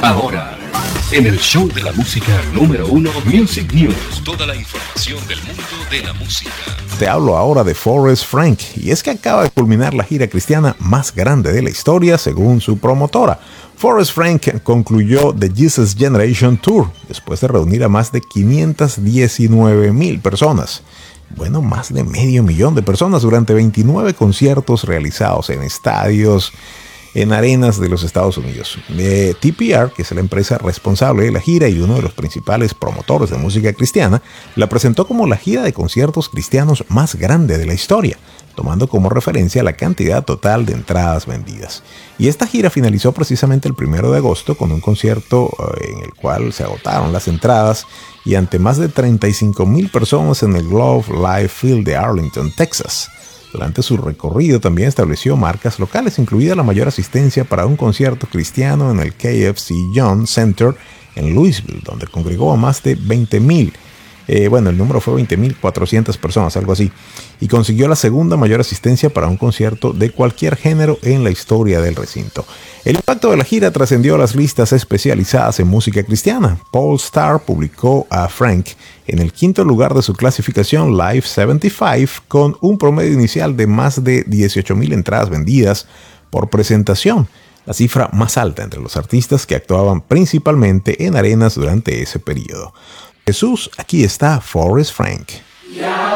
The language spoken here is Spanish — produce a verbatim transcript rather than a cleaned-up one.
Ahora, en el show de la música número uno, Music News. Toda la información del mundo de la música. Te hablo ahora de Forrest Frank, y es que acaba de culminar la gira cristiana más grande de la historia según su promotora. Forrest Frank concluyó The Jesus Generation Tour después de reunir a más de quinientas diecinueve mil personas. Bueno, más de medio millón de personas durante veintinueve conciertos realizados en estadios, en arenas de los Estados Unidos. Eh, T P R, que es la empresa responsable de la gira y uno de los principales promotores de música cristiana, la presentó como la gira de conciertos cristianos más grande de la historia, tomando como referencia la cantidad total de entradas vendidas. Y esta gira finalizó precisamente el primero de agosto con un concierto eh, en el cual se agotaron las entradas y ante más de treinta y cinco mil personas en el Globe Life Field de Arlington, Texas. Durante su recorrido también estableció marcas locales, incluida la mayor asistencia para un concierto cristiano en el K F C Young Center en Louisville, donde congregó a más de veinte mil. Eh, bueno, el número fue veinte mil cuatrocientas personas, algo así. Y consiguió la segunda mayor asistencia para un concierto de cualquier género en la historia del recinto. El impacto de la gira trascendió a las listas especializadas en música cristiana. Pollstar publicó a Frank en el quinto lugar de su clasificación Live setenta y cinco con un promedio inicial de más de dieciocho mil entradas vendidas por presentación, la cifra más alta entre los artistas que actuaban principalmente en arenas durante ese periodo. Jesús, aquí está Forrest Frank.